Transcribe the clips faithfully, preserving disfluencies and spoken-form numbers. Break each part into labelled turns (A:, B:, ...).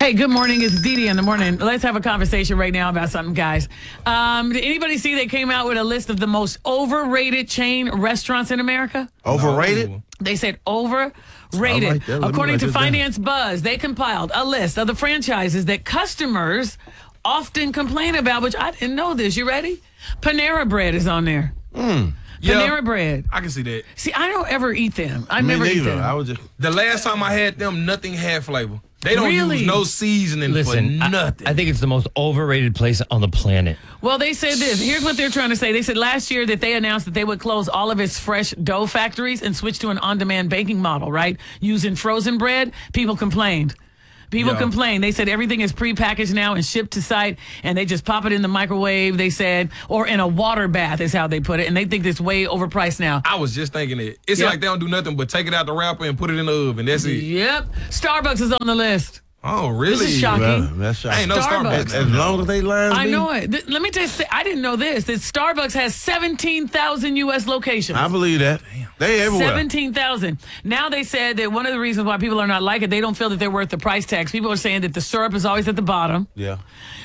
A: Hey, good morning. It's Dee Dee in the morning. Let's have a conversation right now about something, guys. Um, did anybody see they came out with a list of the most overrated chain restaurants in America?
B: Overrated?
A: No. They said overrated.
B: Like
A: According to Finance Buzz, they compiled a list of the franchises that customers often complain about, which I didn't know this. You ready? Panera Bread is on there.
B: Mm.
A: Panera
C: yeah,
A: Bread.
C: I can see that.
A: See, I don't ever eat them. I
B: Me
A: never
B: neither.
A: eat them.
B: I was just
C: The last time I had them, nothing had flavor. They don't
A: Really?
C: use no seasoning
D: Listen,
C: for
D: I,
C: nothing.
D: I think it's the most overrated place on the planet.
A: Well, they said this. Here's what they're trying to say. They said last year that they announced that they would close all of its fresh dough factories and switch to an on-demand baking model, right? Using frozen bread. People complained. People
C: Yeah.
A: complained. They said everything is prepackaged now and shipped to site, and they just pop it in the microwave, they said, or in a water bath is how they put it, and they think it's way overpriced now.
C: I was just thinking it. It's
A: Yep.
C: like they don't do nothing but take it out the wrapper and put it in the oven. That's it.
A: Yep. Starbucks is on the list.
C: Oh, really?
A: This is shocking.
B: well, that's shocking.
C: Ain't no
A: Starbucks.
C: Starbucks.
B: As long as they learn,
A: I know it. Th- let me just say, I didn't know this, that Starbucks has seventeen thousand U S locations.
B: I believe that. They everywhere.
A: seventeen thousand. Now they said that one of the reasons why people are not like it, they don't feel that they're worth the price tags. People are saying that the syrup is always at the bottom.
B: Yeah.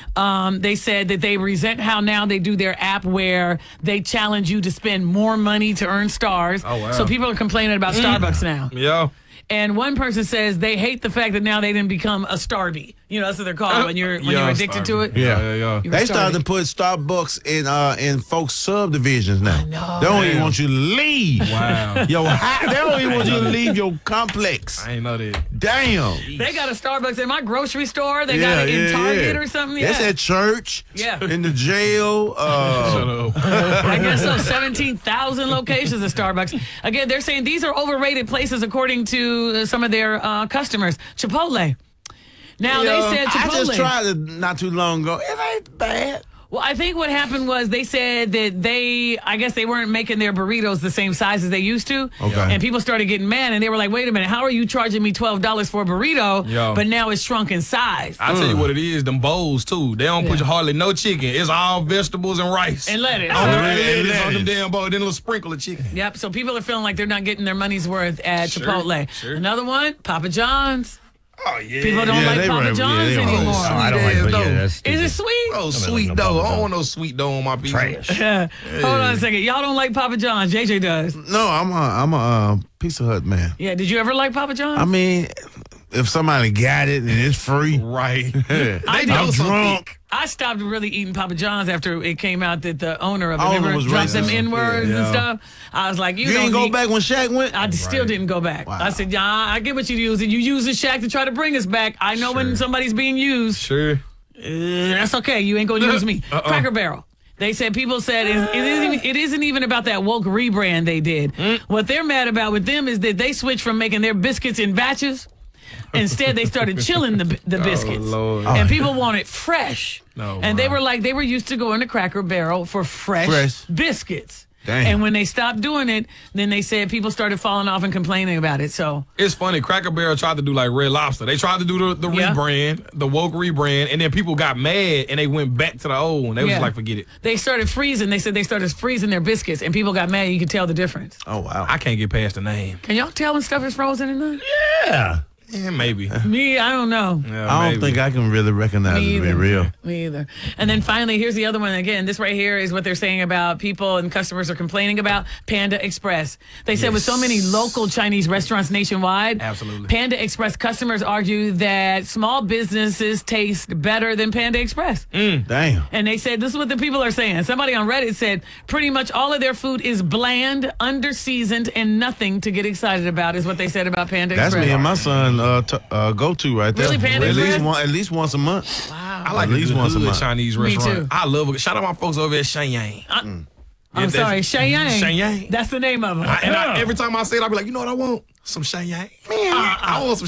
A: Um, they said that they resent how now they do their app where they challenge you to spend more money to earn stars.
C: Oh, wow.
A: So people are complaining about Starbucks now.
C: Yeah.
A: And one person says they hate the fact that now they didn't become a Starby. You know, that's what they're called when you're when
C: Yeah,
A: you're addicted to it.
C: Starby. Yeah, yeah, yeah.
A: You're
B: They
A: a
B: started to
A: Starby.
B: put Starbucks in uh in folks subdivisions now. I
A: know.
B: They don't even
C: Damn.
B: want you to leave.
C: Wow.
B: Yo, hi- they don't even want you to leave your complex.
C: I ain't know that.
B: Damn.
A: They got a Starbucks in my grocery store. They
B: Yeah,
A: got it in
B: yeah,
A: Target
B: yeah.
A: or something.
B: That's
A: Yeah.
B: at church.
A: Yeah.
B: In the jail. Uh,
C: Shut up.
A: I guess so. seventeen thousand locations of Starbucks. Again, they're saying these are overrated places according to uh, some of their uh, customers. Chipotle. Now,
B: yeah,
A: they said
B: I
A: Chipotle.
B: just tried it not too long ago. It ain't bad.
A: Well, I think what happened was they said that they, I guess they weren't making their burritos the same size as they used to.
B: Okay.
A: And people started getting mad and they were like, wait a minute, how are you charging me twelve dollars for a burrito,
C: Yo.
A: but now it's shrunk in size?
C: I tell you what it is, them bowls too. They don't put
A: Yeah.
C: hardly no chicken. It's all vegetables and rice.
A: And lettuce.
C: On the
B: And
C: lettuce on them
B: lettuce.
C: damn bowls. Then a little sprinkle of chicken.
A: Yep, so people are feeling like they're not getting their money's worth at
C: Sure,
A: Chipotle.
C: sure.
A: Another one, Papa John's.
C: Oh, yeah.
A: People don't
B: Yeah,
A: like
B: they
A: Papa
B: right.
A: John's
B: Yeah, they
A: anymore.
B: right.
D: Oh, I don't like
C: Sweet
D: but yeah,
C: dough.
D: that's
A: Is it sweet?
C: Oh,
D: like
C: sweet
D: no
C: dough.
D: Papa
C: I don't
D: John's.
C: want no sweet dough on my pizza.
D: Trash.
A: Hold on a second. Y'all don't like Papa John's. J J does.
B: No, I'm a I'm a uh, Pizza Hut man.
A: Yeah, did you ever like Papa John's?
B: I mean, if somebody got it and it's free,
C: Right.
A: I
C: They
A: did.
C: know some
B: drunk.
A: I stopped really eating Papa John's after it came out that the owner of it
B: Owner
A: never
B: was
A: dropped them
B: racist.
A: N-words
C: Yeah.
A: and stuff. I was like, you,
B: You
A: don't
B: ain't go
A: need-
B: back when Shaq went.
A: I still didn't go back.
B: Wow.
A: I said, yeah, I get what you're using. You using Shaq to try to bring us back. I know when
C: Sure.
A: somebody's being used.
C: Sure.
A: Uh, that's okay. You ain't gonna use me.
C: Uh-uh.
A: Cracker Barrel. They said people said it, it, isn't even, it isn't even about that woke rebrand they did.
C: Mm.
A: What they're mad about with them is that they switched from making their biscuits in batches. Instead, they started chilling the the biscuits,
C: Lord.
A: and people want it fresh.
C: No,
A: and they
C: wow.
A: were like, they were used to going to Cracker Barrel for fresh,
B: Fresh.
A: biscuits.
B: Damn.
A: And when they stopped doing it, then they said people started falling off and complaining about it. So
C: It's funny. Cracker Barrel tried to do like Red Lobster. They tried to do the, the
A: Yeah.
C: rebrand, the woke rebrand, and then people got mad and they went back to the old one. They was
A: Yeah.
C: just like, forget it.
A: they started freezing. They said they started freezing their biscuits, and people got mad. You could tell the difference.
B: Oh wow.
C: I can't get past the name.
A: Can y'all tell when stuff is frozen and not?
D: Yeah.
C: Yeah, maybe.
A: Me, I don't know.
C: Yeah,
B: I don't
C: maybe.
B: think I can really recognize
A: Me
B: it to be
A: either.
B: real.
A: Me either. And then finally, here's the other one. Again, this right here is what they're saying about people and customers are complaining about Panda Express. They said with so many local Chinese restaurants nationwide,
C: Absolutely.
A: Panda Express customers argue that small businesses taste better than Panda Express.
B: Damn.
A: And they said, this is what the people are saying. Somebody on Reddit said, pretty much all of their food is bland, under-seasoned, and nothing to get excited about is what they said about Panda
B: That's
A: Express.
B: me and my son uh, t- uh, go to right there.
A: Really, Panda
B: at
A: Express?
B: least one, at least once a month.
A: Wow.
C: I like
B: At least
C: a good
B: once a
C: hood
B: month.
C: Chinese
A: Me
C: restaurant.
A: too.
C: I love it. Shout out my folks over at Shenyang.
A: I'm
C: Yeah,
A: sorry,
C: that's-
A: Shenyang.
C: Shenyang.
A: That's the name of it.
C: I- and I, every time I say it, I'll be like, you know what I want? Some Shenyang. Man, I want some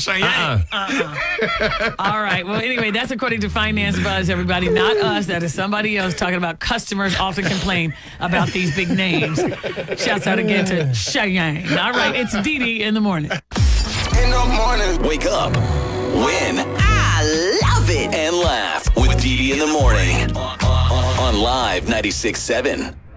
C: Shenyang.
A: All right. Well, anyway, that's according to Finance Buzz, everybody. Not us. That is somebody else talking about customers often complain about these big names. Shouts out again to Cheyenne. All right. It's Dee Dee in the morning.
E: In the morning. Wake up. Win. I love it. And laugh with Dee Dee in the morning. On Live ninety-six point seven.